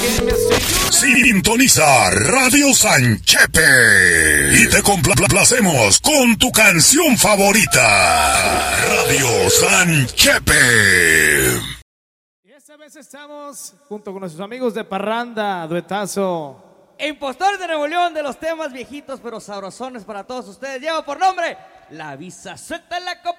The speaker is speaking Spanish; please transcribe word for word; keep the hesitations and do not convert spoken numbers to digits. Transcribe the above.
Sintoniza Radio Sanchepe y te complacemos con tu canción favorita. Radio Sanchepe. Y esta vez estamos junto con nuestros amigos de Parranda, duetazo. Impostores de Nuevo León, de los temas viejitos pero sabrosones para todos ustedes. Lleva por nombre La Visa. Suelta la copa.